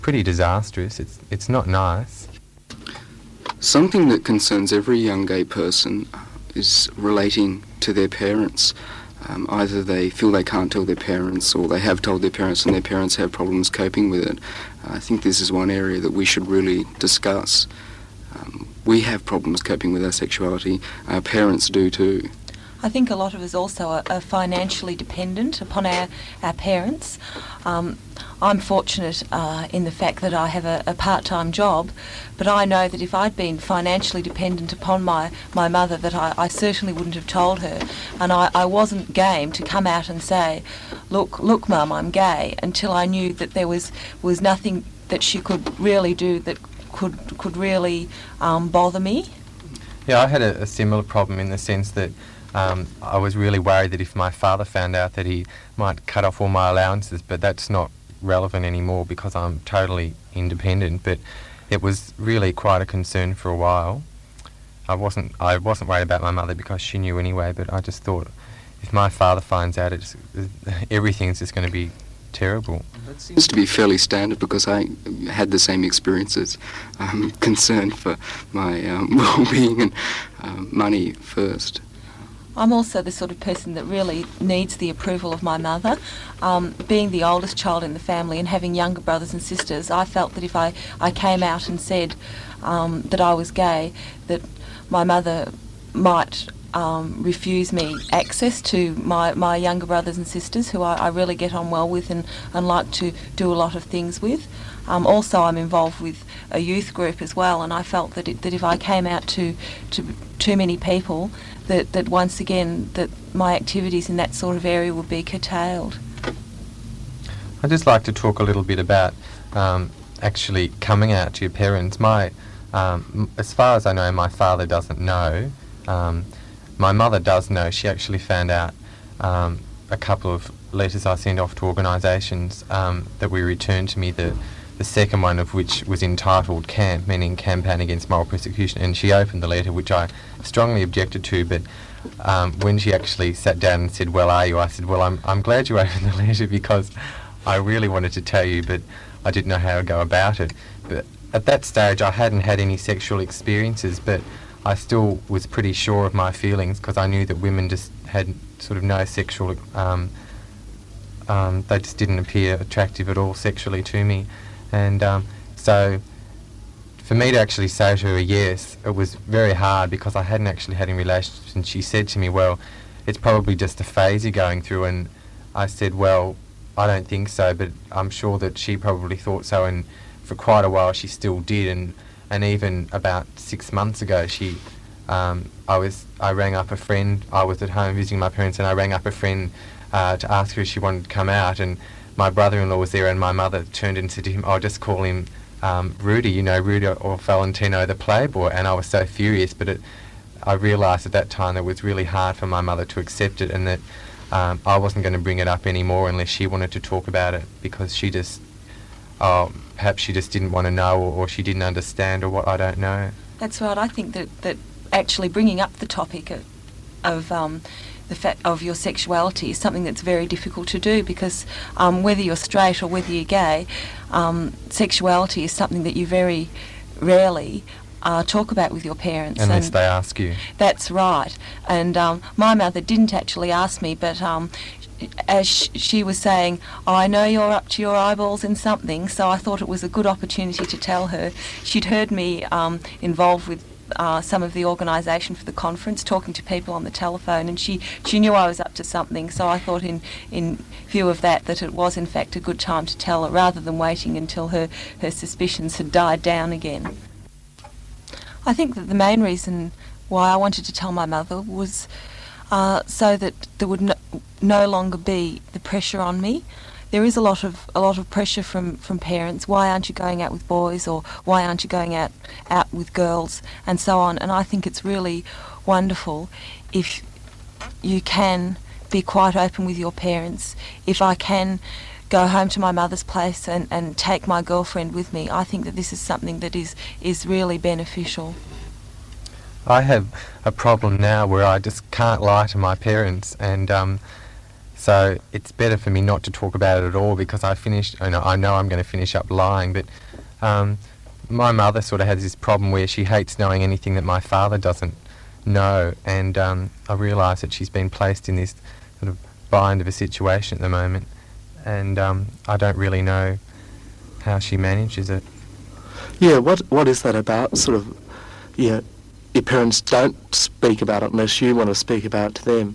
pretty disastrous. It's not nice. Something that concerns every young gay person is relating to their parents. Either they feel they can't tell their parents, or they have told their parents and their parents have problems coping with it. I think this is one area that we should really discuss. We have problems coping with our sexuality. Our parents do too. I think a lot of us also are financially dependent upon our parents. I'm fortunate in the fact that I have a part-time job, but I know that if I'd been financially dependent upon my mother, that I certainly wouldn't have told her. And I wasn't game to come out and say, look, Mum, I'm gay, until I knew that there was nothing that she could really do that could really bother me. Yeah, I had a similar problem in the sense that I was really worried that if my father found out that he might cut off all my allowances, but that's not relevant anymore because I'm totally independent. But it was really quite a concern for a while. I wasn't worried about my mother because she knew anyway, but I just thought if my father finds out, everything's just going to be terrible. That seems to be fairly standard because I had the same experiences. Concerned for my well-being and money first. I'm also the sort of person that really needs the approval of my mother. Being the oldest child in the family and having younger brothers and sisters, I felt that if I came out and said that I was gay, that my mother might refuse me access to my younger brothers and sisters, who I really get on well with and like to do a lot of things with. Also, I'm involved with a youth group as well, and I felt that if I came out to too many people, that once again that my activities in that sort of area would be curtailed. I'd just like to talk a little bit about actually coming out to your parents. As far as I know, my father doesn't know. My mother does know. She actually found out a couple of letters I sent off to organisations that were returned to me, the second one of which was entitled CAMP, meaning Campaign Against Moral Persecution, and she opened the letter, which I strongly objected to, but when she actually sat down and said, "Well, are you?" I said, "Well, I'm glad you opened the letter because I really wanted to tell you, but I didn't know how to go about it." But at that stage, I hadn't had any sexual experiences, but I still was pretty sure of my feelings because I knew that women just had sort of no sexual, they just didn't appear attractive at all sexually to me. And so for me to actually say to her yes, it was very hard because I hadn't actually had any relationships, and she said to me, "Well, it's probably just a phase you're going through," and I said, "Well, I don't think so, but I'm sure that she probably thought so," and for quite a while she still did, and even about 6 months ago I rang up a friend. I was at home visiting my parents, and I rang up a friend to ask her if she wanted to come out, and my brother-in-law was there, and my mother turned and said to him, "I'll just call him Rudy, Rudy or Valentino the Playboy," and I was so furious, but I realised at that time that it was really hard for my mother to accept it, and that I wasn't going to bring it up anymore unless she wanted to talk about it, because she just, perhaps she just didn't want to know, or she didn't understand, or what, I don't know. That's right. I think that actually bringing up the topic of the fact of your sexuality is something that's very difficult to do, because whether you're straight or whether you're gay, sexuality is something that you very rarely talk about with your parents. Unless they ask you. That's right. And my mother didn't actually ask me, but as she was saying, "I know you're up to your eyeballs in something," so I thought it was a good opportunity to tell her. She'd heard me involved with some of the organisation for the conference, talking to people on the telephone, and she knew I was up to something, so I thought in view of that it was in fact a good time to tell her, rather than waiting until her suspicions had died down again. I think that the main reason why I wanted to tell my mother was so that there would no longer be the pressure on me. There is a lot of pressure from parents. Why aren't you going out with boys, or why aren't you going out with girls, and so on. And I think it's really wonderful if you can be quite open with your parents. If I can go home to my mother's place and take my girlfriend with me, I think that this is something that is really beneficial. I have a problem now where I just can't lie to my parents, and So it's better for me not to talk about it at all, because I know I'm going to finish up lying. But my mother sort of has this problem where she hates knowing anything that my father doesn't know, and I realise that she's been placed in this sort of bind of a situation at the moment, and I don't really know how she manages it. Yeah, what is that about? Sort of, yeah, your parents don't speak about it unless you want to speak about it to them.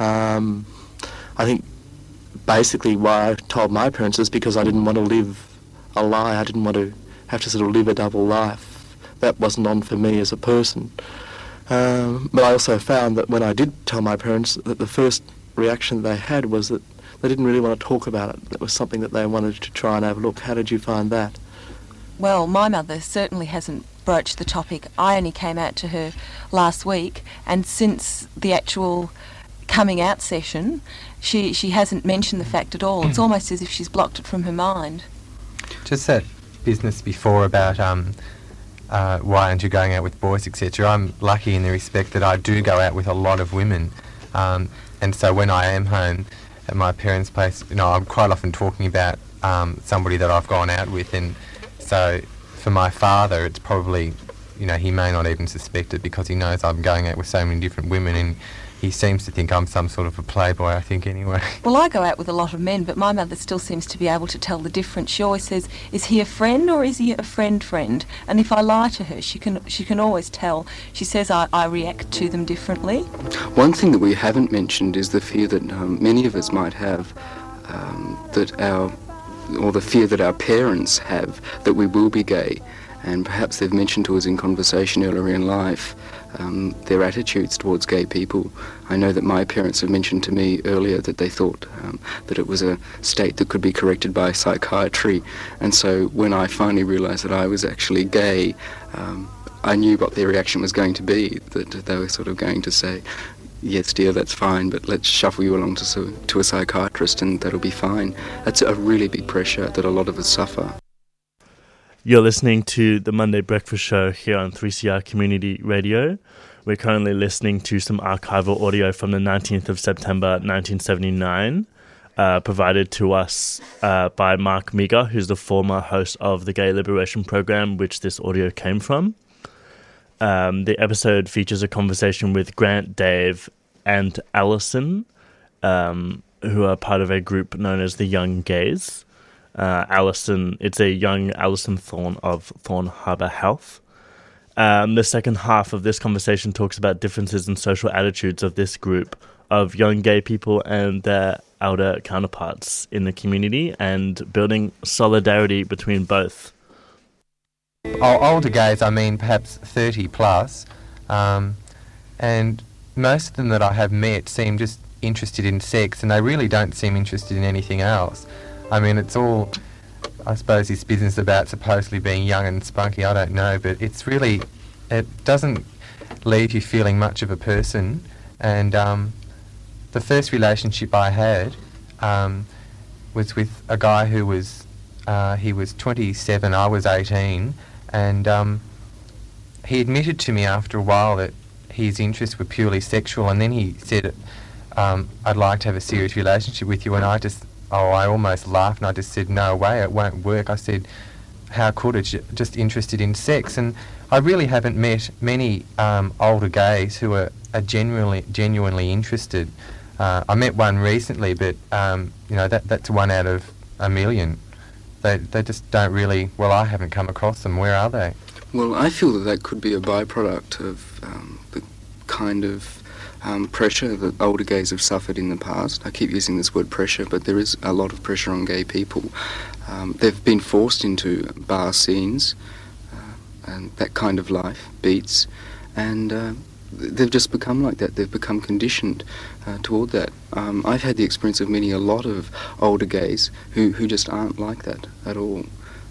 I think basically why I told my parents is because I didn't want to live a lie. I didn't want to have to sort of live a double life. That wasn't on for me as a person. But I also found that when I did tell my parents, that the first reaction they had was that they didn't really want to talk about it. That was something that they wanted to try and overlook. How did you find that? Well, my mother certainly hasn't broached the topic. I only came out to her last week, and since the actual coming out session, she hasn't mentioned the fact at all. It's almost as if she's blocked it from her mind. Just that business before about why aren't you going out with boys, etc. I'm lucky in the respect that I do go out with a lot of women, and so when I am home at my parents' place, I'm quite often talking about somebody that I've gone out with, and so for my father it's probably, he may not even suspect it because he knows I'm going out with so many different women, and he seems to think I'm some sort of a playboy, I think, anyway. Well, I go out with a lot of men, but my mother still seems to be able to tell the difference. She always says, is he a friend or is he a friend? And if I lie to her, she can always tell. She says I react to them differently. One thing that we haven't mentioned is the fear that many of us might have, the fear that our parents have that we will be gay. And perhaps they've mentioned to us in conversation earlier in life their attitudes towards gay people. I know that my parents have mentioned to me earlier that they thought that it was a state that could be corrected by psychiatry, and so when I finally realised that I was actually gay, I knew what their reaction was going to be, that they were sort of going to say, yes dear, that's fine, but let's shuffle you along to a psychiatrist and that'll be fine. That's a really big pressure that a lot of us suffer. You're listening to the Monday Breakfast Show here on 3CR Community Radio. We're currently listening to some archival audio from the 19th of September 1979, provided to us by Mark Meager, who's the former host of the Gay Liberation Program, which this audio came from. The episode features a conversation with Grant, Dave, and Alison, who are part of a group known as the Young Gays. Alison, it's a young Alison Thorne of Thorne Harbour Health. The second half of this conversation talks about differences in social attitudes of this group of young gay people and their elder counterparts in the community, and building solidarity between both. Older gays, I mean perhaps 30 plus, and most of them that I have met seem just interested in sex, and they really don't seem interested in anything else. I mean, it's all, I suppose, this business about supposedly being young and spunky, I don't know, but it's really, it doesn't leave you feeling much of a person. And the first relationship I had was with a guy who was, he was 27, I was 18, and he admitted to me after a while that his interests were purely sexual, and then he said, I'd like to have a serious relationship with you, and I almost laughed, and I just said, no way, it won't work. I said, how could it? You're just interested in sex. And I really haven't met many older gays who are genuinely interested. I met one recently, but that's one out of a million. They just don't really, I haven't come across them. Where are they? Well, I feel that could be a byproduct of the kind of pressure that older gays have suffered in the past. I keep using this word pressure, but there is a lot of pressure on gay people. They've been forced into bar scenes and that kind of life, beats, and they've just become like that. They've become conditioned toward that. I've had the experience of meeting a lot of older gays who just aren't like that at all.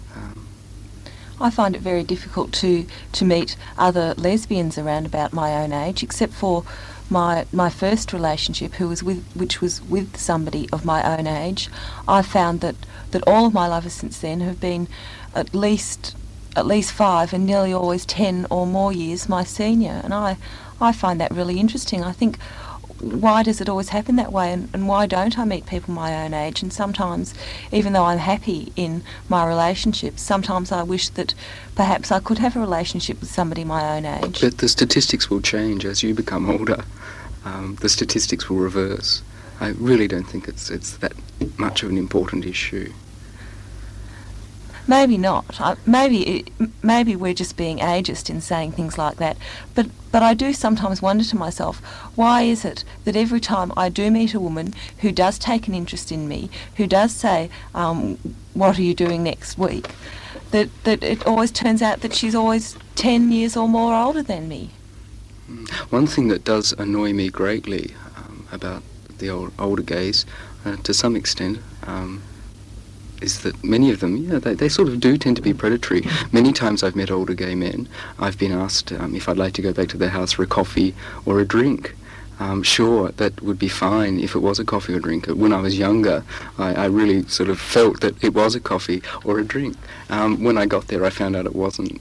I find it very difficult to meet other lesbians around about my own age, except for my first relationship, which was with somebody of my own age. I found that all of my lovers since then have been at least 5 and nearly always 10 or more years my senior, and I find that really interesting. I think why does it always happen that way, and why don't I meet people my own age? And sometimes, even though I'm happy in my relationships, sometimes I wish that perhaps I could have a relationship with somebody my own age. But the statistics will change as you become older. The statistics will reverse. I really don't think it's that much of an important issue. Maybe not. Maybe we're just being ageist in saying things like that. But I do sometimes wonder to myself, why is it that every time I do meet a woman who does take an interest in me, who does say, what are you doing next week, that it always turns out that she's always 10 years or more older than me? One thing that does annoy me greatly about the older gays, to some extent, is that many of them, they sort of do tend to be predatory. Many times I've met older gay men, I've been asked if I'd like to go back to their house for a coffee or a drink. Sure, that would be fine if it was a coffee or drink. When I was younger, I really sort of felt that it was a coffee or a drink. When I got there, I found out it wasn't.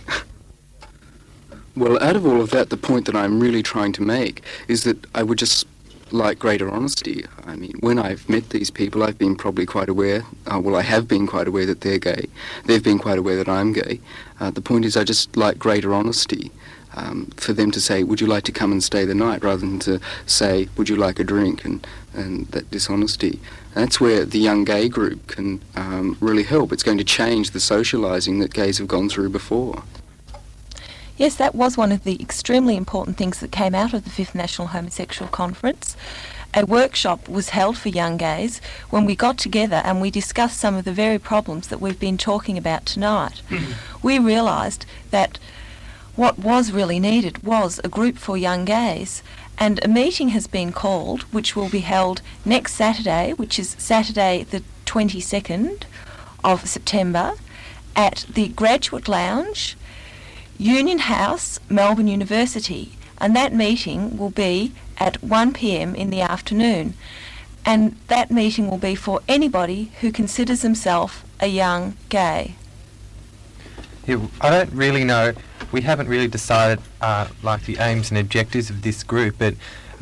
Well, out of all of that, the point that I'm really trying to make is that I would just like greater honesty. I mean, when I've met these people, I've been probably quite aware, I have been quite aware that they're gay. They've been quite aware that I'm gay. The point is I just like greater honesty, for them to say, would you like to come and stay the night, rather than to say, would you like a drink, and that dishonesty. And that's where the young gay group can really help. It's going to change the socialising that gays have gone through before. Yes, that was one of the extremely important things that came out of the 5th National Homosexual Conference. A workshop was held for young gays when we got together and we discussed some of the very problems that we've been talking about tonight. We realised that what was really needed was a group for young gays, and a meeting has been called which will be held next Saturday, which is Saturday the 22nd of September, at the Graduate Lounge, Union House, Melbourne University, and that meeting will be at 1 p.m. in the afternoon, and that meeting will be for anybody who considers themselves a young gay. Yeah, I don't really know. We haven't really decided like the aims and objectives of this group, but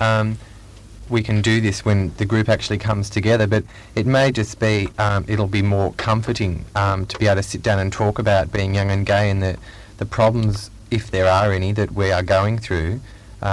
we can do this when the group actually comes together. But it may just be it'll be more comforting to be able to sit down and talk about being young and gay and the problems, if there are any, that we are going through.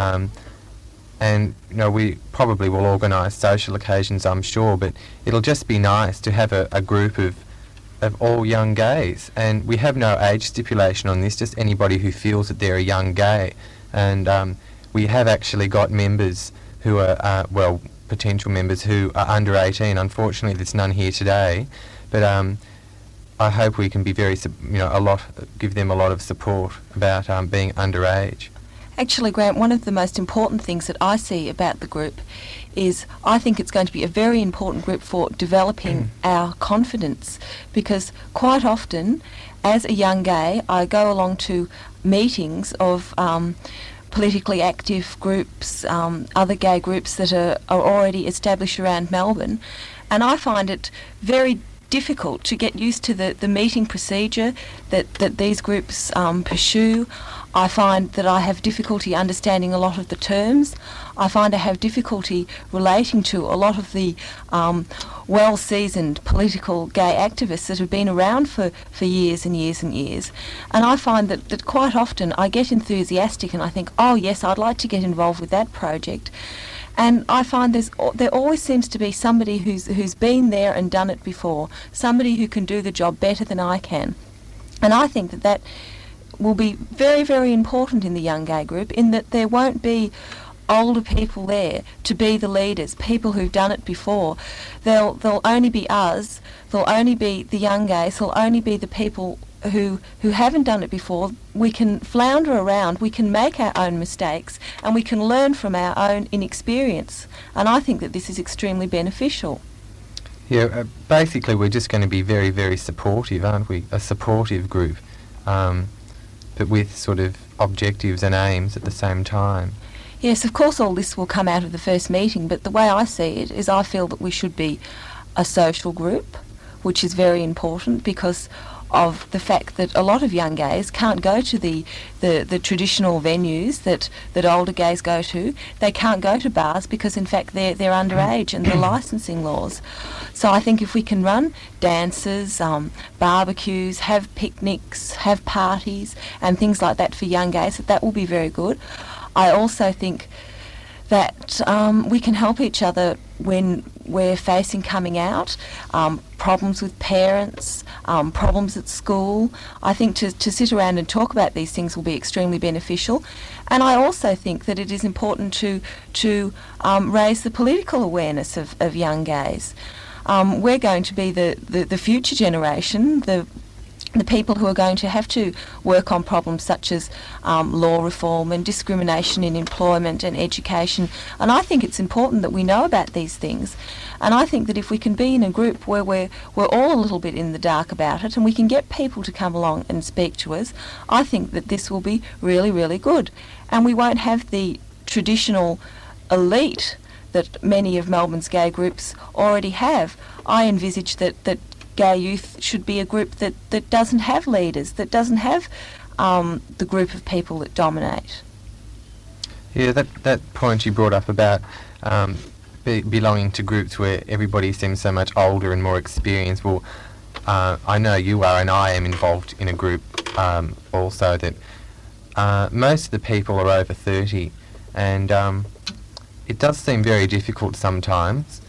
And we probably will organise social occasions, I'm sure, but it'll just be nice to have a group of all young gays. And we have no age stipulation on this, just anybody who feels that they're a young gay. And we have actually got members who are, potential members who are under 18. Unfortunately, there's none here today, but I hope we can be give them a lot of support about being underage. Actually, Grant, one of the most important things that I see about the group is I think it's going to be a very important group for developing our confidence, because quite often, as a young gay, I go along to meetings of politically active groups, other gay groups that are already established around Melbourne, and I find it very difficult to get used to the meeting procedure that these groups pursue. I find that I have difficulty understanding a lot of the terms. I find I have difficulty relating to a lot of the well-seasoned political gay activists that have been around for years and years and years. And I find that quite often I get enthusiastic and I think, oh yes, I'd like to get involved with that project. And I find there always seems to be somebody who's been there and done it before, somebody who can do the job better than I can. And I think that will be very, very important in the young gay group, in that there won't be older people there to be the leaders, people who've done it before. There'll only be us, there'll only be the young gays, there'll only be the people who haven't done it before. We can flounder around, we can make our own mistakes, and we can learn from our own inexperience. And I think that this is extremely beneficial. Yeah, basically we're just going to be very, very supportive, aren't we? A supportive group, but with sort of objectives and aims at the same time. Yes, of course all this will come out of the first meeting, but the way I see it is I feel that we should be a social group, which is very important, because of the fact that a lot of young gays can't go to the traditional venues that older gays go to. They can't go to bars because in fact they're underage and the licensing laws. So I think if we can run dances, barbecues, have picnics, have parties and things like that for young gays, that will be very good. I also think that we can help each other when we're facing coming out, problems with parents, problems at school. I think to sit around and talk about these things will be extremely beneficial. And I also think that it is important to raise the political awareness of young gays. We're going to be the future generation, the people who are going to have to work on problems such as law reform and discrimination in employment and education. And I think it's important that we know about these things. And I think that if we can be in a group where we're all a little bit in the dark about it and we can get people to come along and speak to us, I think that this will be really, really good. And we won't have the traditional elite that many of Melbourne's gay groups already have. I envisage that gay youth should be a group that doesn't have leaders, that doesn't have the group of people that dominate. Yeah, that point you brought up about belonging to groups where everybody seems so much older and more experienced. Well, I know you are, and I am involved in a group also that most of the people are over 30, and it does seem very difficult sometimes.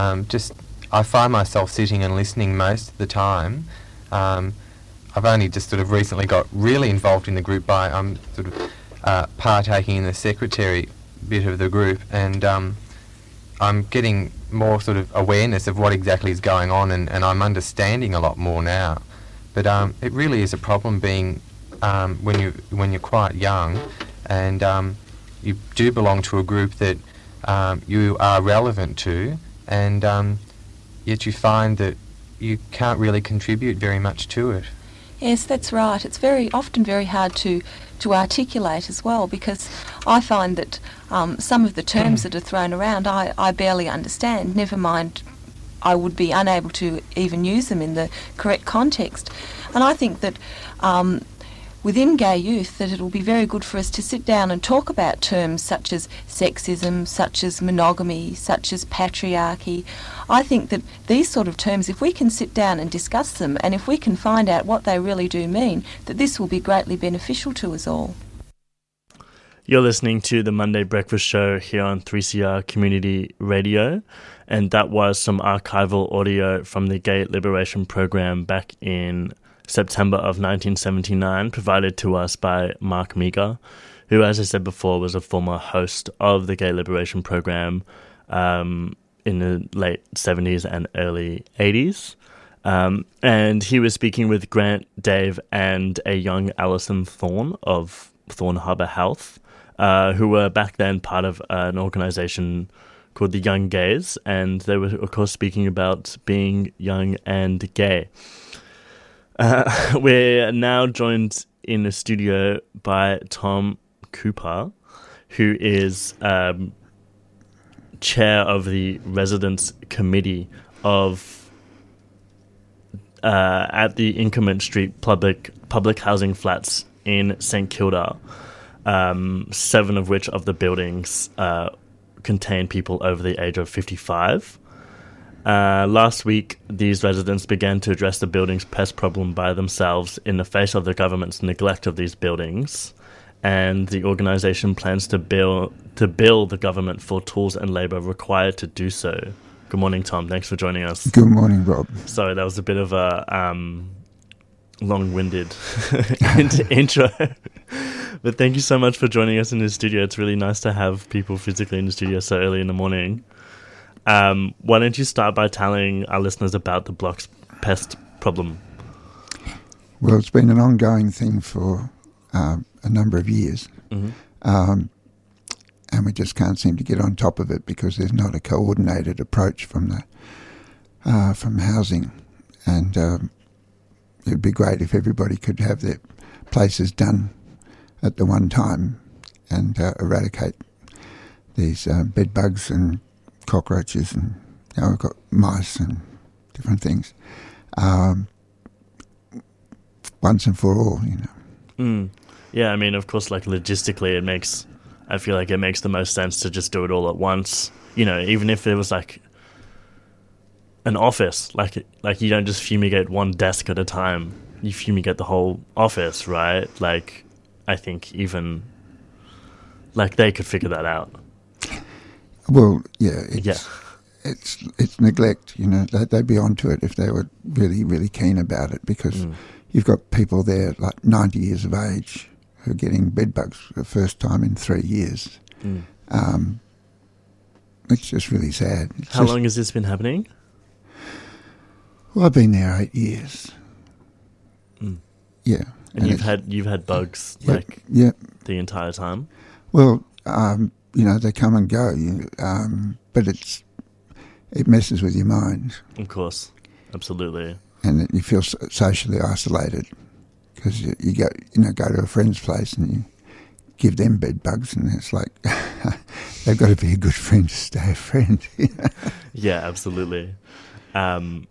I find myself sitting and listening most of the time. I've only just sort of recently got really involved in the group by sort of partaking in the secretary bit of the group, and I'm getting more sort of awareness of what exactly is going on, and I'm understanding a lot more now. But it really is a problem being when you're quite young, and you do belong to a group that you are relevant to, and yet you find that you can't really contribute very much to it. Yes, that's right. It's very often very hard to articulate as well, because I find that some of the terms that are thrown around I barely understand, never mind I would be unable to even use them in the correct context. And I think that within gay youth that it'll be very good for us to sit down and talk about terms such as sexism, such as monogamy, such as patriarchy. I think that these sort of terms, if we can sit down and discuss them, and if we can find out what they really do mean, that this will be greatly beneficial to us all. You're listening to the Monday Breakfast Show here on 3CR Community Radio, and that was some archival audio from the Gay Liberation Program back in September of 1979, provided to us by Mark Meager, who, as I said before, was a former host of the Gay Liberation Program in the late 70s and early 80s. And he was speaking with Grant, Dave, and a young Alison Thorne of Thorne Harbour Health, who were back then part of an organisation called the Young Gays, and they were, of course, speaking about being young and gay. We're now joined in the studio by Tom Cooper, who is chair of the residence committee of at the Inkerman Street public housing flats in St Kilda, 7 of which of the buildings contain people over the age of 55. Last week, these residents began to address the building's pest problem by themselves in the face of the government's neglect of these buildings, and the organisation plans to bill the government for tools and labour required to do so. Good morning, Tom. Thanks for joining us. Good morning, Rob. Sorry, that was a bit of a long-winded intro. But thank you so much for joining us in the studio. It's really nice to have people physically in the studio so early in the morning. Why don't you start by telling our listeners about the block's pest problem? Well, it's been an ongoing thing for a number of years. Mm-hmm. And we just can't seem to get on top of it because there's not a coordinated approach from housing. And it'd be great if everybody could have their places done at the one time and eradicate these bed bugs and cockroaches, and we've got mice and different things. once and for all, you know. Yeah, I mean, of course, like logistically, I feel like it makes the most sense to just do it all at once. You know, even if it was like an office, like you don't just fumigate one desk at a time. You fumigate the whole office, right? Like, I think even like they could figure that out. Well, yeah, it's neglect. You know, they'd be onto it if they were really, really keen about it, because you've got people there like 90 years of age who are getting bed bugs for the first time in 3 years. It's just really sad. How long has this been happening? Well, I've been there 8 years. Yeah, and you've had bugs the entire time. Well, you know, they come and go, but it messes with your mind. Of course, absolutely. And you feel socially isolated because you go to a friend's place and you give them bed bugs, and it's like they've got to be a good friend to stay a friend. You know? Yeah, absolutely. And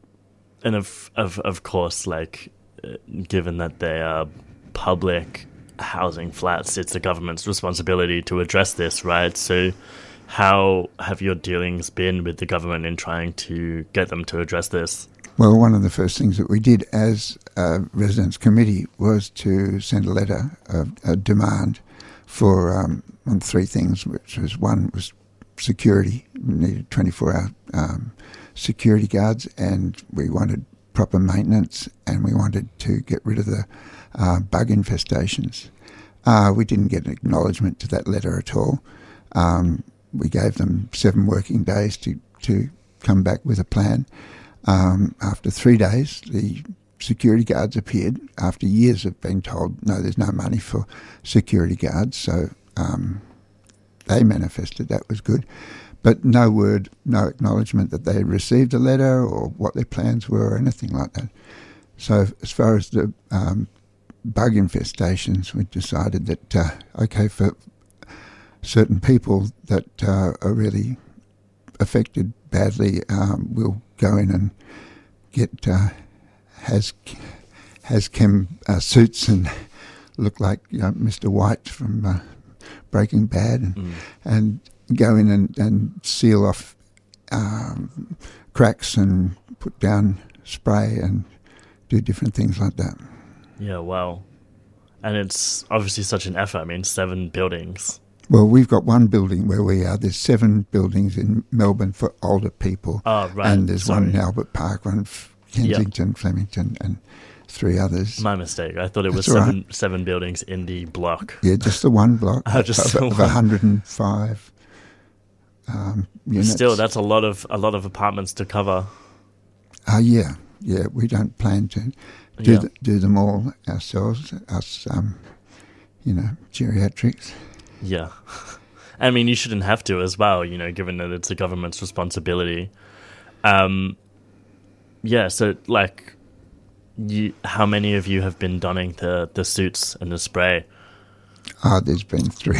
of course, like, given that they are public housing flats, it's the government's responsibility to address this, right? So how have your dealings been with the government in trying to get them to address this? Well, one of the first things that we did as a residents' committee was to send a letter of a demand for on three things, which was one was security. We needed 24-hour security guards, and we wanted proper maintenance, and we wanted to get rid of the bug infestations. We didn't get an acknowledgement to that letter at all. We gave them 7 working days to come back with a plan. After 3 days, the security guards appeared after years of being told, no, there's no money for security guards. So they manifested. That was good. But no word, no acknowledgement that they had received a letter or what their plans were or anything like that. So as far as the bug infestations, we decided that, okay, for certain people that are really affected badly, we'll go in and get has-chem suits and look like Mr. White from Breaking Bad, and go in and seal off cracks and put down spray and do different things like that. Yeah, wow. And it's obviously such an effort. I mean, 7 buildings. Well, we've got one building where we are. There's 7 buildings in Melbourne for older people. Oh, right. And there's one in Albert Park, one in Kensington, Flemington, and 3 others. My mistake. I thought it was seven buildings in the block. Yeah, just the one block just of 105 units. Still, that's a lot of apartments to cover. Yeah. We don't plan to do them all ourselves. Us, geriatrics. Yeah. I mean, you shouldn't have to as well, given that it's the government's responsibility. So, like, how many of you have been donning the suits and the spray? There's been 3.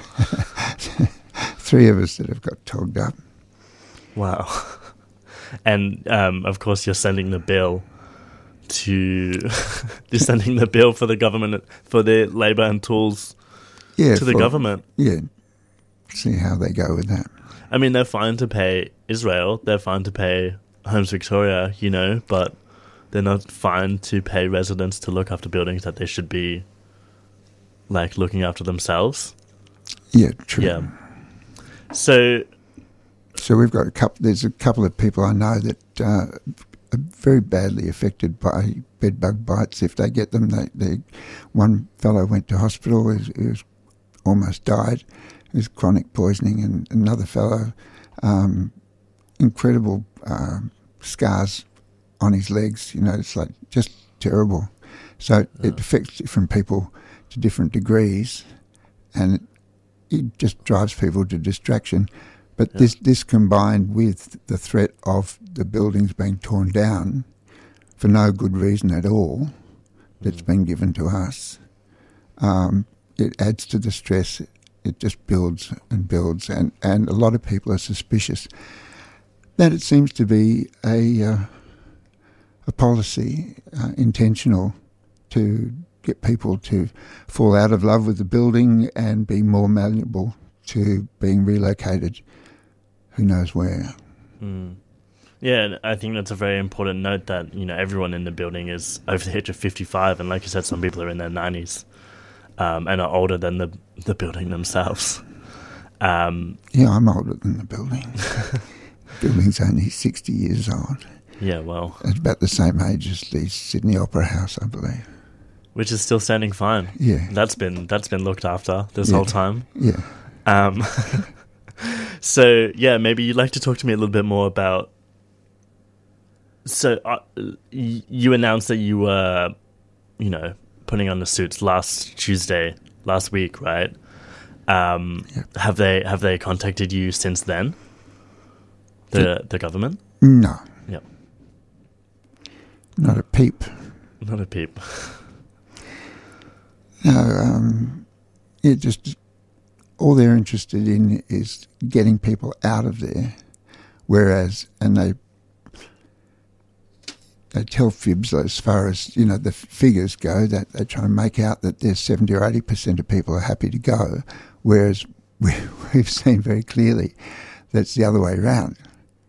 3 of us that have got togged up. Wow. And, of course, you're sending the bill for the government, for the labour and tools to the government. Yeah. See how they go with that. I mean, they're fine to pay Israel. They're fine to pay Homes Victoria, but they're not fine to pay residents to look after buildings that they should be, like, looking after themselves. Yeah, true. Yeah. So we've got there's a couple of people I know that are very badly affected by bed bug bites. If they get them, one fellow went to hospital, he was almost died. It was chronic poisoning, and another fellow, incredible scars on his legs. It's like just terrible. So it affects different people to different degrees, and it just drives people to distraction. But this combined with the threat of the buildings being torn down for no good reason at all that's been given to us, it adds to the stress. It just builds and builds, and a lot of people are suspicious that it seems to be a policy, intentional, to get people to fall out of love with the building and be more malleable to being relocated who knows where. Yeah, and I think that's a very important note that, everyone in the building is over the age of 55, and like you said, some people are in their 90s and are older than the building themselves. Yeah, I'm older than the building. The building's only 60 years old. Yeah, well. It's about the same age as the Sydney Opera House, I believe. Which is still standing fine. Yeah. That's been looked after this whole time. Yeah. So, yeah, maybe you'd like to talk to me a little bit more about... So, you announced that you were, putting on the suits last week, right? Yep. Have they contacted you since then? The government? No. Yep. Not a peep. Not a peep. No, just all they're interested in is getting people out of there, and they tell fibs as far as, the figures go, that they try to make out that there's 70 or 80% of people are happy to go, whereas we've seen very clearly that's the other way around.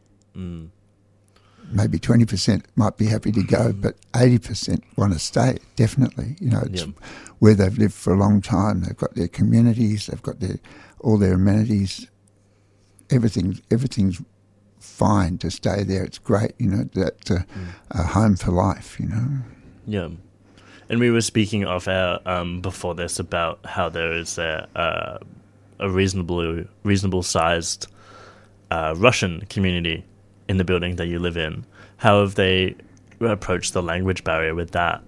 Maybe 20% might be happy to go, but 80% want to stay, definitely. It's where they've lived for a long time. They've got their communities, they've got all their amenities. Everything's fine to stay there. It's great, that's a home for life, Yeah. And we were speaking off air before this about how there is a reasonable sized Russian community in the building that you live in. How have they approached the language barrier with that?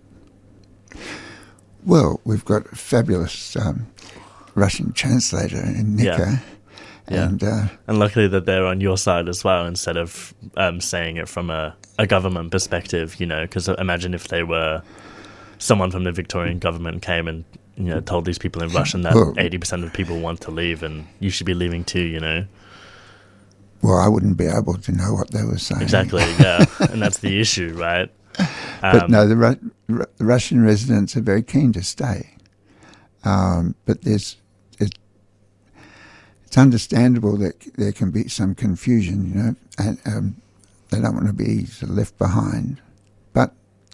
Well, we've got a fabulous Russian translator in Nika. Yeah. And luckily that they're on your side as well, instead of saying it from a government perspective, because imagine if they were someone from the Victorian government came and, told these people in Russian that 80% of people want to leave and you should be leaving too, Well, I wouldn't be able to know what they were saying. Exactly, yeah. And that's the issue, right? But no, the Russian residents are very keen to stay. But it's understandable that there can be some confusion, and they don't want to be sort of left behind. But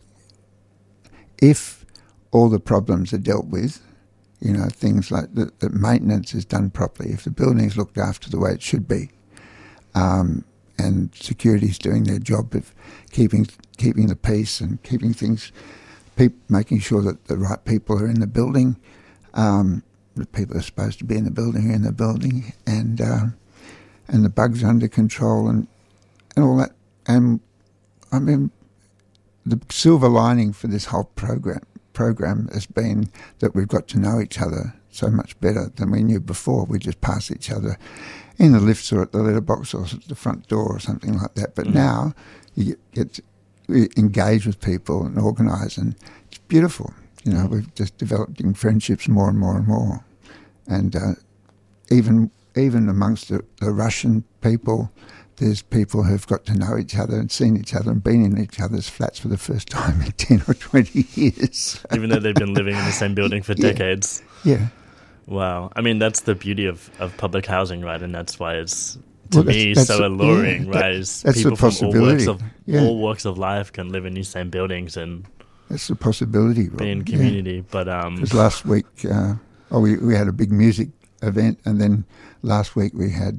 if all the problems are dealt with, things like the maintenance is done properly, if the building is looked after the way it should be, and security's doing their job of keeping the peace and keeping things, making sure that the right people are in the building, the people are supposed to be in the building are in the building, and the bugs are under control and all that. And I mean, the silver lining for this whole program has been that we've got to know each other so much better than we knew before. We just pass each other in the lifts or at the letterbox or at the front door or something like that. But now you get to engage with people and organise, and it's beautiful. We've just developing friendships more and more and more. And even amongst the Russian people, there's people who've got to know each other and seen each other and been in each other's flats for the first time in 10 or 20 years. Even though they've been living in the same building for decades. Yeah. Wow. I mean, that's the beauty of public housing, right? And that's why it's, to me, so alluring, right? Is that's people the possibility. From all walks of life can live in these same buildings and that's the possibility, Rob. Be in community. But because last week, we had a big music event, and then last week we had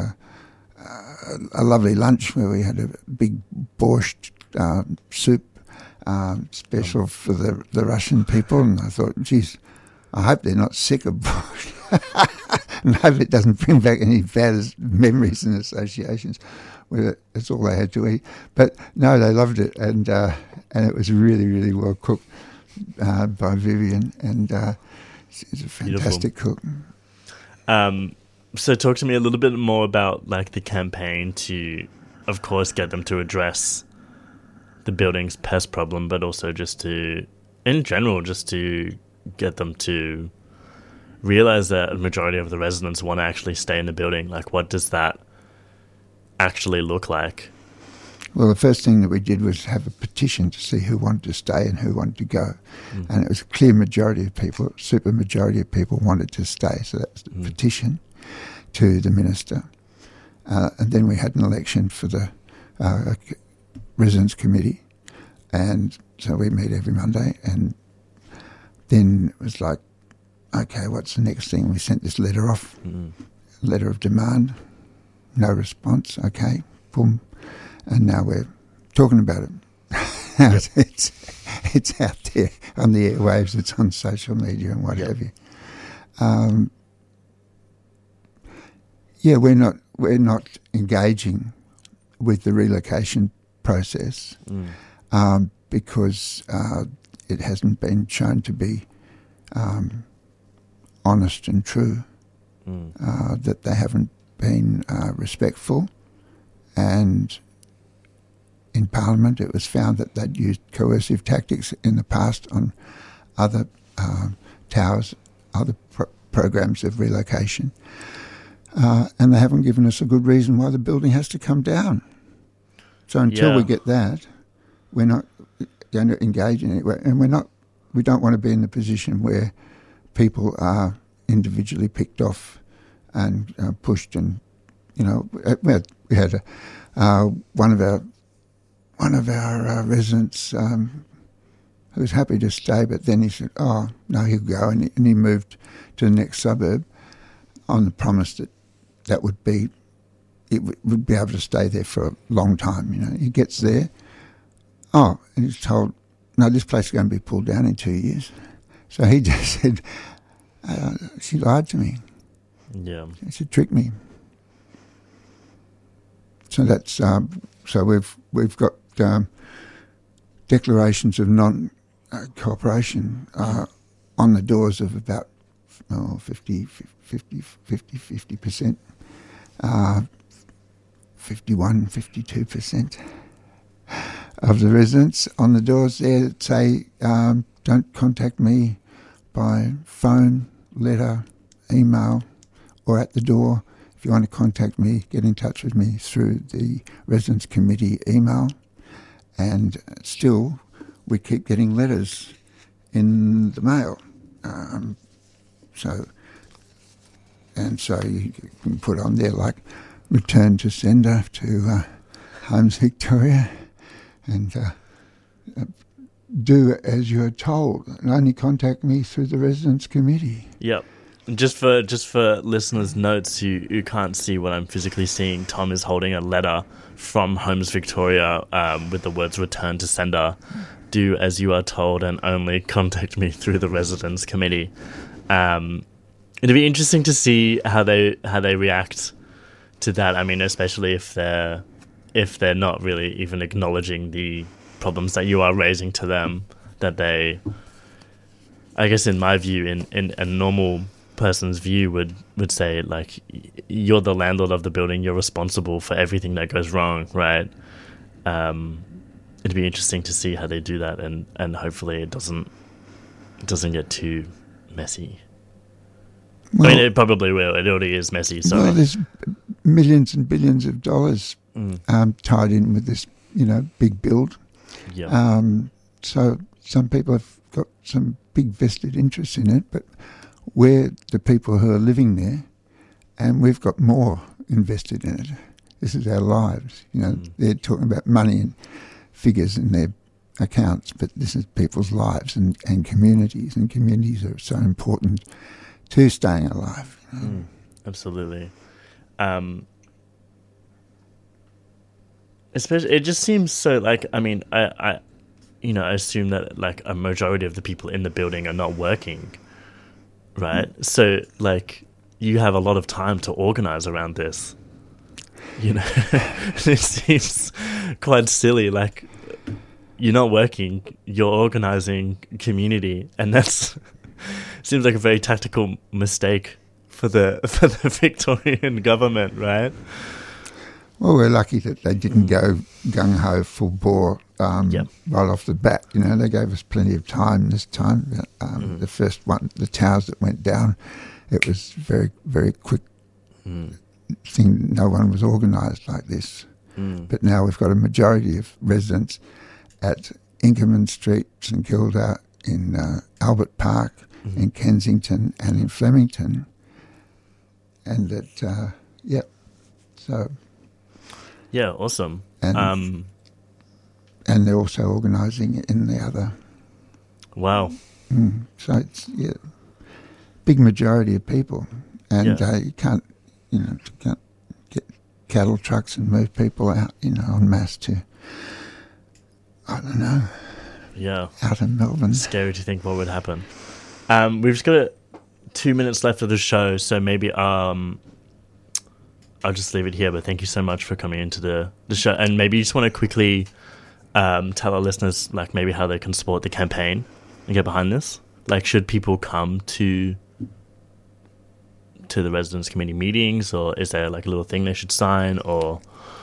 a lovely lunch where we had a big borscht soup special for the Russian people, and I thought, geez, I hope they're not sick of borscht. And I hope it doesn't bring back any bad memories and associations with it. That's all they had to eat. But no, they loved it, and it was really, really well cooked by Vivian, and she's a fantastic cook. So talk to me a little bit more about like the campaign to, of course, get them to address the building's pest problem, but also just to, in general, just to get them to realize that a majority of the residents want to actually stay in the building. Like, what does that actually look like? Well, the first thing that we did was have a petition to see who wanted to stay and who wanted to go. And it was a clear majority of people, super majority of people wanted to stay. So that's the petition to the minister. And then we had an election for the residence committee. And so we meet every Monday. And then it was like, okay, what's the next thing? We sent this letter off, letter of demand, no response, okay, boom. And now we're talking about it. It's out there on the airwaves, it's on social media and what have you. We're not engaging with the relocation process because it hasn't been shown to be honest and true, that they haven't been respectful, and in Parliament it was found that they'd used coercive tactics in the past on other towers, other programs of relocation, and they haven't given us a good reason why the building has to come down. So until we get that, we're not going to engage in it, and we don't want to be in the position where people are individually picked off and pushed, and we had one of our residents who was happy to stay, but then he said, "Oh no, he'll go," and he moved to the next suburb on the promise that would be able to stay there for a long time. He gets there, and he's told, "No, this place is going to be pulled down in 2 years." So he just said, "She lied to me. Yeah, she tricked me." So that's so we've got declarations of non-cooperation on the doors of about 50%, 52% of the residents on the doors there that say, "Don't contact me by phone, letter, email, or at the door. If you want to contact me, get in touch with me through the Residence Committee email." And still, we keep getting letters in the mail. So you can put on there like return to sender to Homes Victoria, and do as you're told, and only contact me through the Residence Committee. Yep. Just for listeners' notes, you can't see what I'm physically seeing. Tom is holding a letter from Homes Victoria with the words "return to sender." Do as you are told and only contact me through the Residence Committee. It'd be interesting to see how they react to that. I mean, especially if they're not really even acknowledging the problems that you are raising to them. That they, I guess, in my view, in a normal person's view, would say, like, you're the landlord of the building, you're responsible for everything that goes wrong, right? It'd be interesting to see how they do that, and hopefully it doesn't get too messy. Well, I mean, it probably will. It already is messy. So well, there's millions and billions of dollars tied in with this, big build. Yeah. So some people have got some big vested interests in it, but we're the people who are living there, and we've got more invested in it. This is our lives. They're talking about money and figures in their accounts, but this is people's lives and communities, and communities are so important to staying alive. Absolutely. Especially, it just seems so, like, I mean, I assume that, like, a majority of the people in the building are not working, right? So, like, you have a lot of time to organize around this. It seems quite silly. Like, you're not working, you're organizing community, and that's seems like a very tactical mistake for the Victorian government, right? Well, we're lucky that they didn't go gung-ho full bore right off the bat. They gave us plenty of time this time. The first one, the towers that went down, it was very, very quick thing. No one was organised like this. But now we've got a majority of residents at Inkerman Street, St Kilda, in Albert Park, in Kensington and in Flemington. And that, so... Yeah, awesome. And they're also organising in the other... Wow. So it's, big majority of people. And you can't get cattle trucks and move people out, en masse to, I don't know, out in Melbourne. Scary to think what would happen. We've just got 2 minutes left of the show, so maybe I'll just leave it here, but thank you so much for coming into the show. And maybe you just want to quickly tell our listeners, like, maybe how they can support the campaign and get behind this. Like, should people come to the residents' committee meetings, or is there like a little thing they should sign, or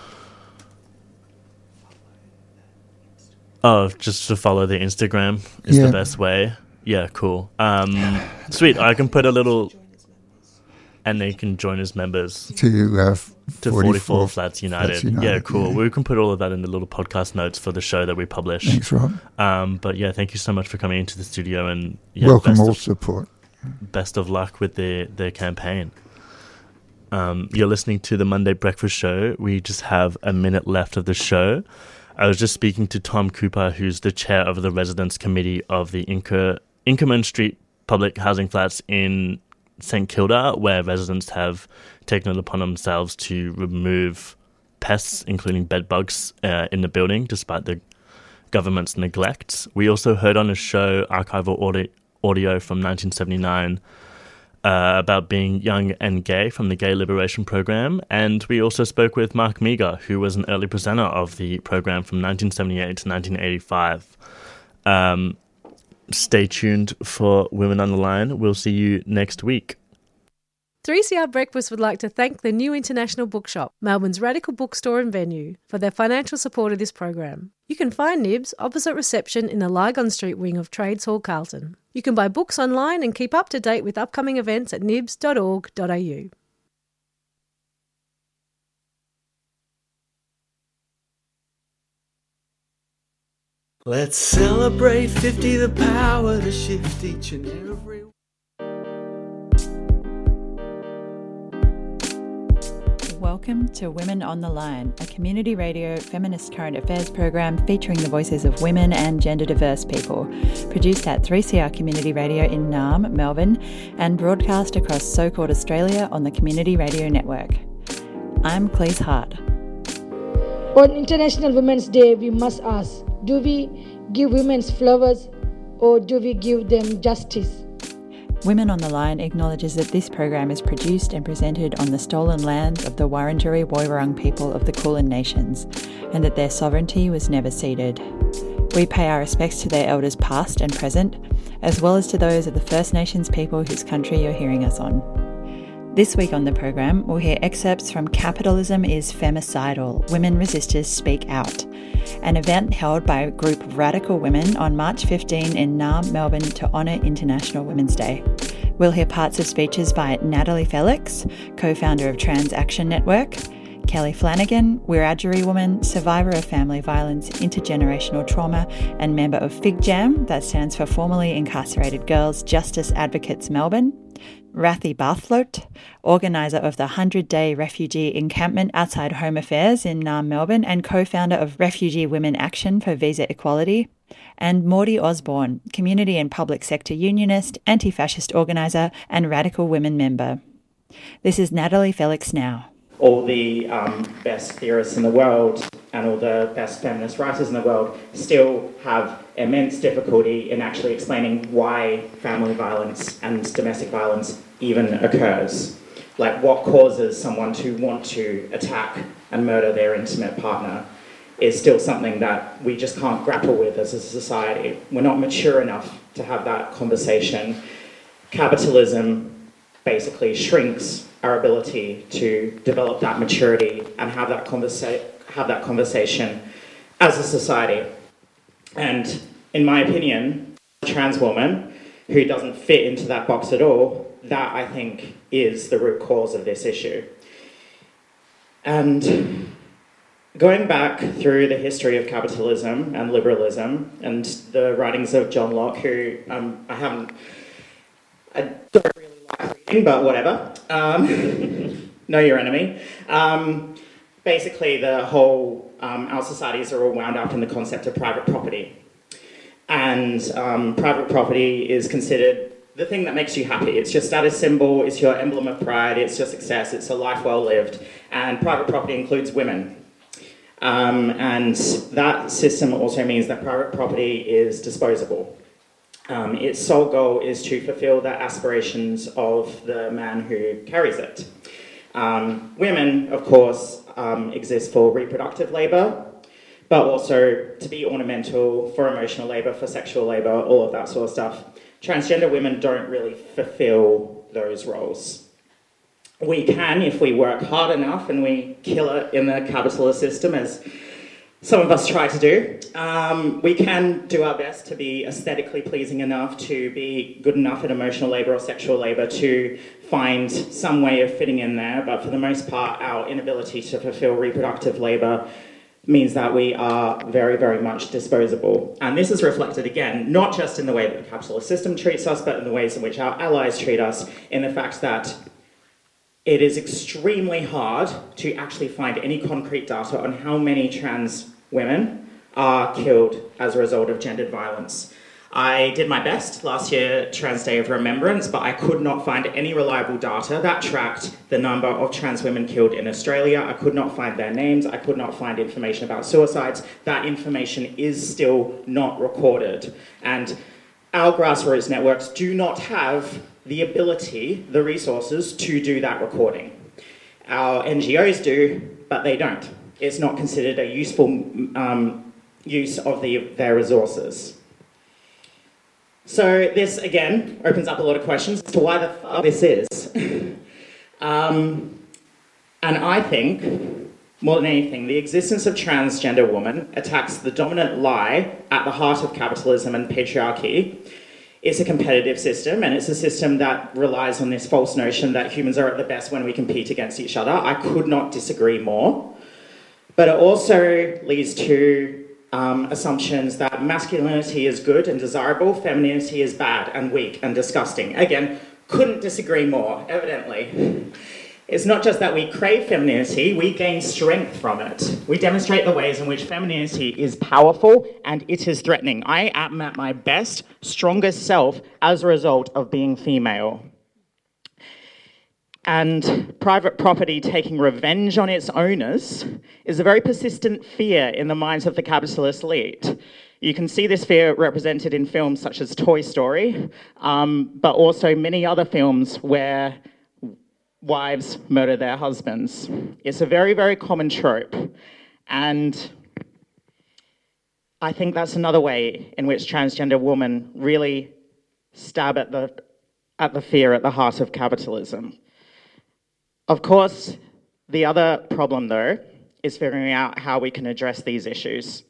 just to follow the Instagram is the best way? Yeah, cool. Sweet. I can put a little, and they can join as members to 44 Flats United. Yeah, cool. We can put all of that in the little podcast notes for the show that we publish. Thanks, Rob. But yeah, thank you so much for coming into the studio, and welcome all support. Best of luck with their campaign. You're listening to the Monday Breakfast Show. We just have a minute left of the show. I was just speaking to Tom Cooper, who's the chair of the Residents Committee of the Inkerman Street Public Housing Flats in St Kilda, where residents have taken it upon themselves to remove pests, including bed bugs, in the building, despite the government's neglect. We also heard on a show archival audio from 1979 about being young and gay from the Gay Liberation Program, and we also spoke with Mark Meager, who was an early presenter of the program from 1978 to 1985. Stay tuned for Women on the Line. We'll see you next week. 3CR Breakfast would like to thank the New International Bookshop, Melbourne's radical bookstore and venue, for their financial support of this program. You can find Nibs opposite reception in the Lygon Street wing of Trades Hall, Carlton. You can buy books online and keep up to date with upcoming events at nibs.org.au. Let's celebrate 50, the power to shift each and every... Welcome to Women on the Line, a community radio feminist current affairs program featuring the voices of women and gender diverse people, produced at 3CR Community Radio in Naarm, Melbourne, and broadcast across so-called Australia on the Community Radio Network. I'm Cleese Hart. On International Women's Day, we must ask, do we give women flowers or do we give them justice? Women on the Line acknowledges that this program is produced and presented on the stolen lands of the Wurundjeri Woiwurrung people of the Kulin Nations, and that their sovereignty was never ceded. We pay our respects to their elders past and present, as well as to those of the First Nations people whose country you're hearing us on. This week on the program, we'll hear excerpts from Capitalism is Femicidal, Women Resisters Speak Out, an event held by a group of radical women on March 15 in Naarm, Melbourne to honour International Women's Day. We'll hear parts of speeches by Natalie Felix, co-founder of Trans Action Network, Kelly Flanagan, Wiradjuri woman, survivor of family violence, intergenerational trauma, and member of Fig Jam, that stands for Formerly Incarcerated Girls Justice Advocates Melbourne, Rathi Barthloat, organiser of the 100-day refugee encampment outside Home Affairs in Naarm, Melbourne, and co-founder of Refugee Women Action for Visa Equality, and Maudie Osborne, community and public sector unionist, anti-fascist organiser, and radical women member. This is Natalie Felix now. All the best theorists in the world and all the best feminist writers in the world still have immense difficulty in actually explaining why family violence and domestic violence even occurs. Like, what causes someone to want to attack and murder their intimate partner is still something that we just can't grapple with as a society. We're not mature enough to have that conversation. Capitalism basically shrinks our ability to develop that maturity and have that conversation as a society. And in my opinion, a trans woman who doesn't fit into that box at all, that I think is the root cause of this issue. And Going back through the history of capitalism and liberalism and the writings of John Locke, who I don't really like reading, but whatever. Know your enemy. Basically, the whole, our societies are all wound up in the concept of private property. And private property is considered the thing that makes you happy. It's your status symbol, it's your emblem of pride, it's your success, it's a life well lived. And private property includes women. And that system also means that private property is disposable. Its sole goal is to fulfill the aspirations of the man who carries it. Women, of course, exist for reproductive labour, but also to be ornamental, for emotional labour, for sexual labour, all of that sort of stuff. Transgender women don't really fulfill those roles. We can, if we work hard enough and we kill it in the capitalist system, as some of us try to do, we can do our best to be aesthetically pleasing enough, to be good enough at emotional labour or sexual labour, to find some way of fitting in there, but for the most part, our inability to fulfil reproductive labour means that we are very, very much disposable. And this is reflected, again, not just in the way that the capitalist system treats us, but in the ways in which our allies treat us, in the fact that it is extremely hard to actually find any concrete data on how many trans women are killed as a result of gendered violence. I did my best last year, Trans Day of Remembrance, but I could not find any reliable data that tracked the number of trans women killed in Australia. I could not find their names. I could not find information about suicides. That information is still not recorded. And our grassroots networks do not have the ability, the resources to do that recording. Our NGOs do, but they don't. It's not considered a useful use of their resources. So this, again, opens up a lot of questions as to why the fuck this is. And I think, more than anything, the existence of transgender women attacks the dominant lie at the heart of capitalism and patriarchy. It's a competitive system, and it's a system that relies on this false notion that humans are at the best when we compete against each other. I could not disagree more. But it also leads to assumptions that masculinity is good and desirable, femininity is bad and weak and disgusting. Again, couldn't disagree more, evidently. It's not just that we crave femininity, we gain strength from it. We demonstrate the ways in which femininity is powerful and it is threatening. I am at my best, strongest self as a result of being female. And private property taking revenge on its owners is a very persistent fear in the minds of the capitalist elite. You can see this fear represented in films such as Toy Story, but also many other films where wives murder their husbands. It's a very, very common trope. And I think that's another way in which transgender women really stab at the fear at the heart of capitalism. Of course, the other problem, though, is figuring out how we can address these issues.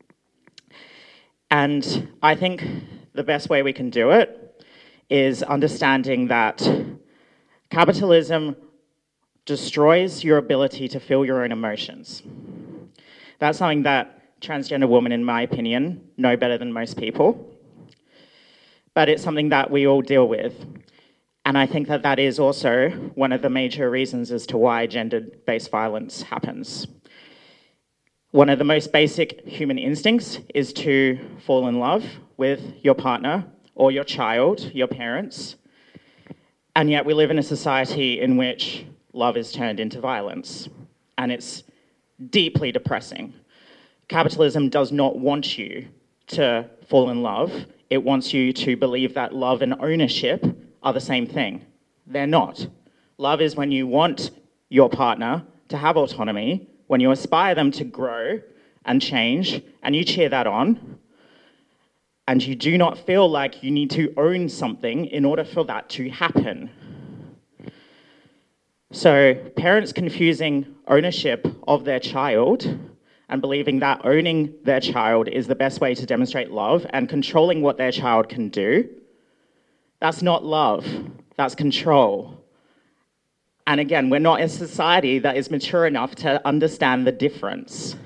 And I think the best way we can do it is understanding that capitalism destroys your ability to feel your own emotions. That's something that transgender women, in my opinion, know better than most people. But it's something that we all deal with. And I think that that is also one of the major reasons as to why gender-based violence happens. One of the most basic human instincts is to fall in love with your partner or your child, your parents. And yet we live in a society in which love is turned into violence. And it's deeply depressing. Capitalism does not want you to fall in love. It wants you to believe that love and ownership are the same thing. They're not. Love is when you want your partner to have autonomy, when you aspire them to grow and change, and you cheer that on, and you do not feel like you need to own something in order for that to happen. So parents confusing ownership of their child and believing that owning their child is the best way to demonstrate love and controlling what their child can do, that's not love, that's control. And again, we're not a society that is mature enough to understand the difference.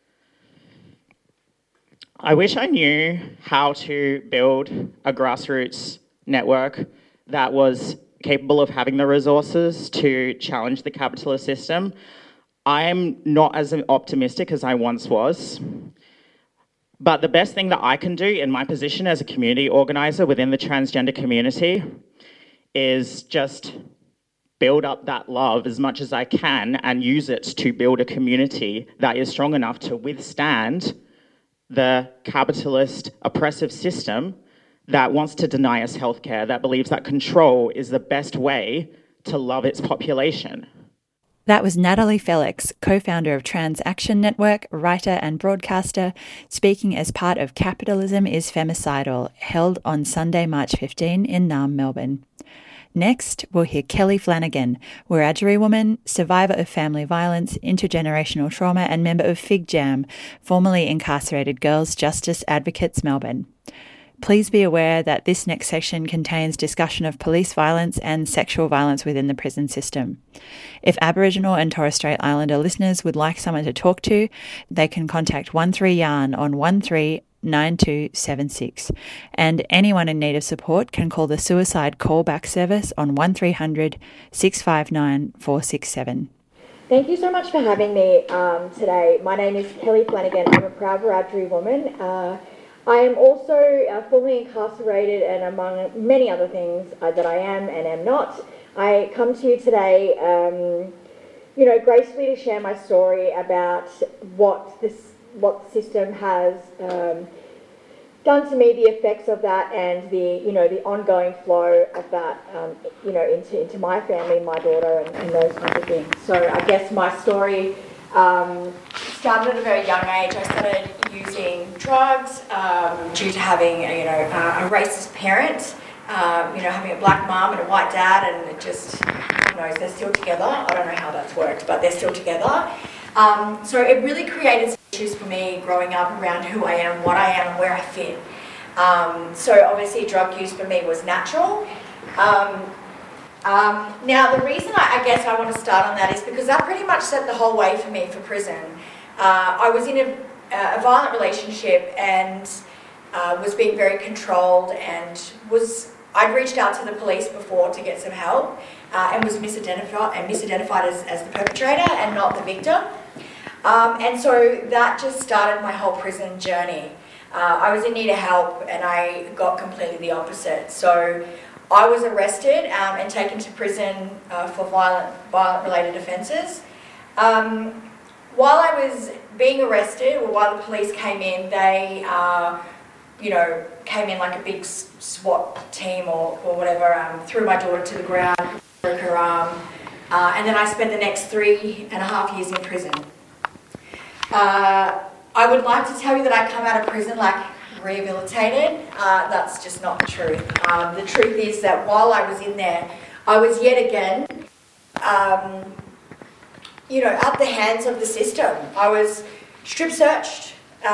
I wish I knew how to build a grassroots network that was capable of having the resources to challenge the capitalist system. I'm not as optimistic as I once was. But the best thing that I can do in my position as a community organizer within the transgender community is just build up that love as much as I can and use it to build a community that is strong enough to withstand the capitalist oppressive system that wants to deny us healthcare, that believes that control is the best way to love its population. That was Natalie Felix, co-founder of Trans Action Network, writer and broadcaster, speaking as part of Capitalism is Femicidal, held on Sunday, March 15 in Naarm, Melbourne. Next, we'll hear Kelly Flanagan, Wiradjuri woman, survivor of family violence, intergenerational trauma and member of Fig Jam, formerly incarcerated Girls Justice Advocates Melbourne. Please be aware that this next section contains discussion of police violence and sexual violence within the prison system. If Aboriginal and Torres Strait Islander listeners would like someone to talk to, they can contact 13YARN on 139276. And anyone in need of support can call the Suicide Callback Service on 1300 659 467. Thank you so much for having me today. My name is Kelly Flanagan. I'm a proud Wiradjuri woman. I am also formerly incarcerated, and among many other things that I am and am not. I come to you today, gracefully to share my story about what the system has done to me, the effects of that, and the ongoing flow of that, into my family, my daughter, and those kinds of things. So I guess my story started at a very young age. I started using drugs due to having a racist parent, having a black mum and a white dad, and it just, who knows, they're still together. I don't know how that's worked, but they're still together. So it really created some issues for me growing up around who I am, what I am, and where I fit. So obviously drug use for me was natural. Now, the reason I guess I want to start on that is because that pretty much set the whole way for me for prison. I was in a violent relationship and was being very controlled, and I'd reached out to the police before to get some help and was misidentified as the perpetrator and not the victim. And so that just started my whole prison journey. I was in need of help and I got completely the opposite. So I was arrested and taken to prison for violent-related offences. While I was being arrested, or while the police came in, they, came in like a big SWAT team or whatever, threw my daughter to the ground, broke her arm, and then I spent the next 3.5 years in prison. I would like to tell you that I come out of prison like rehabilitated. That's just not the truth. The truth is that while I was in there, I was yet again, at the hands of the system. I was strip searched.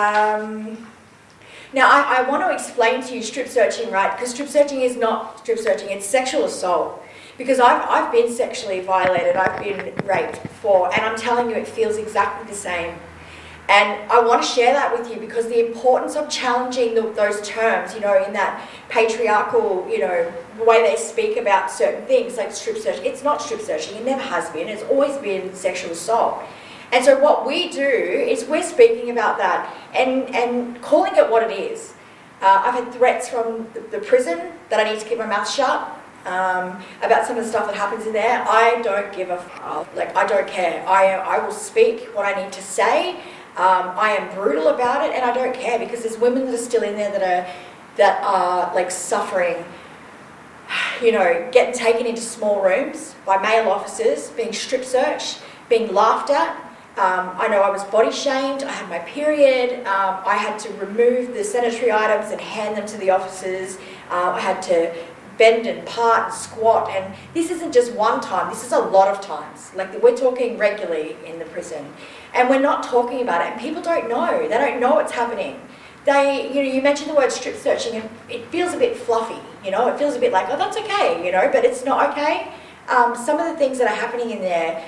Now, I want to explain to you strip searching, right? Because strip searching is not strip searching, it's sexual assault. Because I've been sexually violated, I've been raped before, and I'm telling you it feels exactly the same. And I want to share that with you because the importance of challenging those terms, in that patriarchal, way they speak about certain things like strip searching. It's not strip searching, it never has been, it's always been sexual assault. And so what we do is we're speaking about that and calling it what it is. I've had threats from the prison that I need to keep my mouth shut about some of the stuff that happens in there. I don't give a fuck. I don't care. I will speak what I need to say. I am brutal about it, and I don't care because there's women that are still in there that are suffering, getting taken into small rooms by male officers, being strip searched, being laughed at. I know I was body shamed. I had my period. I had to remove the sanitary items and hand them to the officers. I had to bend and part and squat, and this isn't just one time, this is a lot of times. We're talking regularly in the prison, and we're not talking about it, and people don't know. They don't know what's happening. You mentioned the word strip searching, and it feels a bit fluffy, it feels a bit like, oh, that's okay, but it's not okay. some of the things that are happening in there,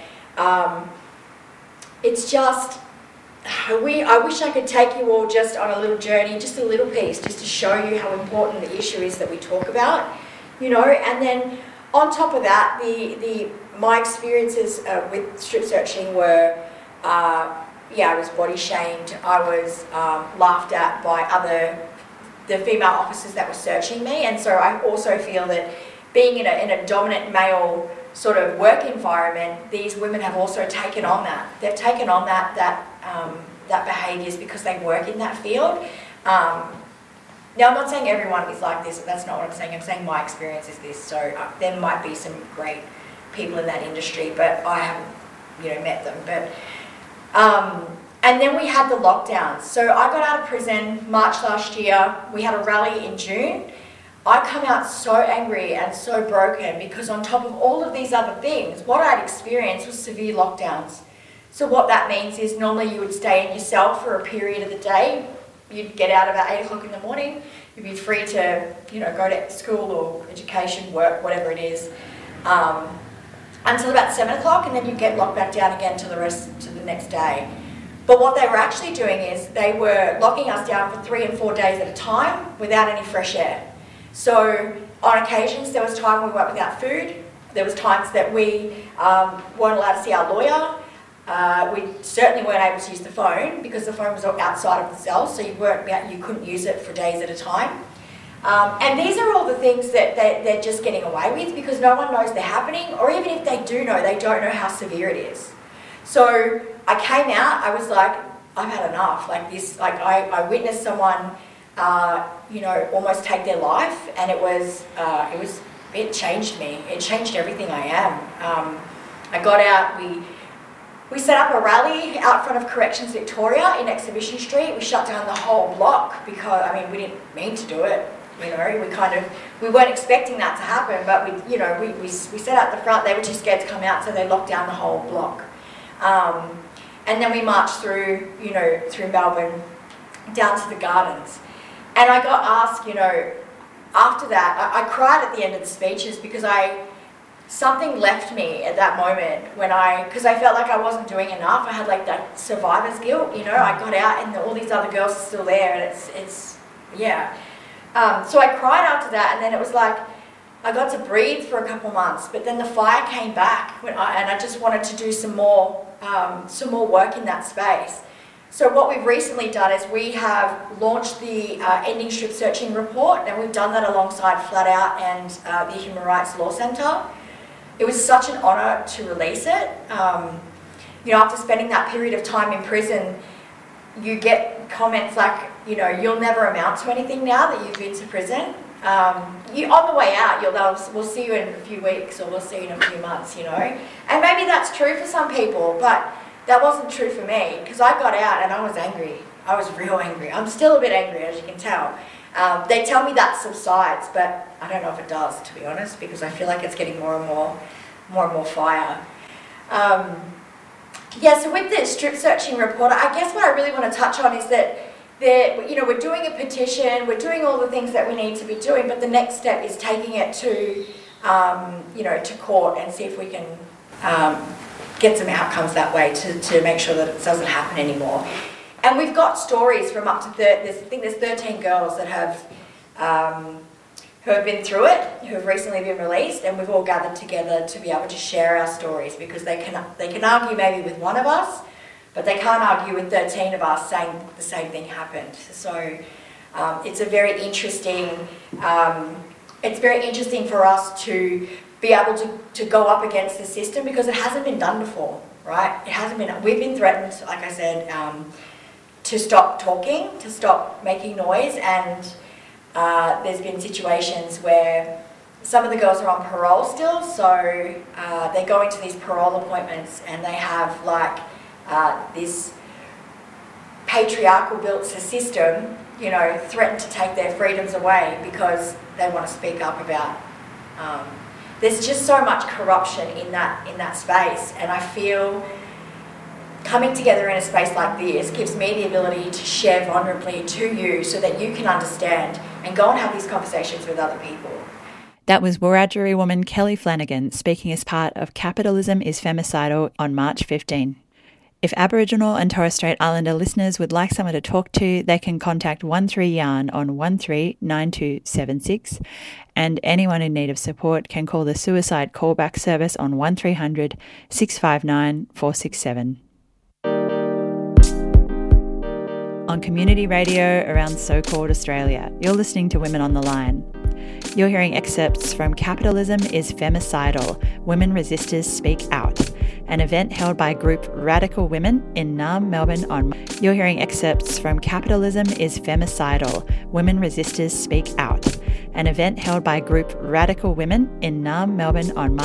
it's just, I wish I could take you all just on a little journey, just a little piece, just to show you how important the issue is that we talk about, you know. And then on top of that, my experiences with strip searching were, I was body shamed. I was laughed at by the female officers that were searching me, and so I also feel that being in a dominant male sort of work environment, these women have also taken on that. They've taken on that behaviours because they work in that field. Now, I'm not saying everyone is like this. That's not what I'm saying. I'm saying my experience is this. So there might be some great people in that industry, but I haven't, met them. But and then we had the lockdowns. So I got out of prison March last year. We had a rally in June. I come out so angry and so broken because on top of all of these other things, what I'd experienced was severe lockdowns. So what that means is normally you would stay in your cell for a period of the day. You'd get out about 8 o'clock in the morning. You'd be free to, go to school or education, work, whatever it is, until about 7 o'clock, and then you'd get locked back down again to the next day. But what they were actually doing is they were locking us down for 3 and 4 days at a time without any fresh air. So on occasions, there was time we went without food. There was times that we weren't allowed to see our lawyer. We certainly weren't able to use the phone because the phone was outside of the cell, so you couldn't use it for days at a time. And these are all the things that they're just getting away with because no one knows they're happening, or even if they do know, they don't know how severe it is. So I came out, I was like, I've had enough. Like this, I witnessed someone, almost take their life, and it changed me. It changed everything I am. I got out, we set up a rally out front of Corrections Victoria in Exhibition Street. We shut down the whole block because, we didn't mean to do it. We weren't expecting that to happen, but we set out the front. They were too scared to come out, so they locked down the whole block. And then we marched through Melbourne down to the gardens. And I got asked, after that, I cried at the end of the speeches because something left me at that moment because I felt like I wasn't doing enough. I had like that survivor's guilt, I got out and all these other girls are still there, and so I cried after that, and then it was like I got to breathe for a couple months, but then the fire came back and I just wanted to do some more work in that space. So what we've recently done is we have launched the Ending Strip Searching report, and we've done that alongside Flat Out and the Human Rights Law Centre. It was such an honour to release it. After spending that period of time in prison, you get comments like, you'll never amount to anything now that you've been to prison. On the way out, we'll see you in a few weeks, or we'll see you in a few months, And maybe that's true for some people, but that wasn't true for me, because I got out and I was angry. I was real angry. I'm still a bit angry, as you can tell. They tell me that subsides, but I don't know if it does, to be honest, because I feel like it's getting more and more fire. So with the strip searching report, I guess what I really want to touch on is that we're doing a petition, we're doing all the things that we need to be doing, but the next step is taking it to court and see if we can get some outcomes that way to make sure that it doesn't happen anymore. And we've got stories from up to there's 13 girls that who have been through it, who have recently been released, and we've all gathered together to be able to share our stories, because they can argue maybe with one of us, but they can't argue with 13 of us saying the same thing happened. So it's very interesting for us to be able to go up against the system, because it hasn't been done before, right? It hasn't been. We've been threatened, like I said, to stop talking, to stop making noise, and there's been situations where some of the girls are on parole still, so they go into these parole appointments and they have this patriarchal built system, threaten to take their freedoms away because they want to speak up about. There's just so much corruption in that space, and I feel coming together in a space like this gives me the ability to share vulnerably to you so that you can understand and go and have these conversations with other people. That was Wiradjuri woman Kelly Flanagan speaking as part of Capitalism is Femicidal on March 15. If Aboriginal and Torres Strait Islander listeners would like someone to talk to, they can contact 13Yarn on 139276, and anyone in need of support can call the Suicide Callback Service on 1300 659 467. On community radio around so-called Australia, you're listening to Women on the Line. You're hearing excerpts from Capitalism is Femicidal, Women Resisters Speak Out, an event held by group Radical Women in Naarm, Melbourne on... You're hearing excerpts from Capitalism is Femicidal, Women Resisters Speak Out, an event held by group Radical Women in Naarm, Melbourne on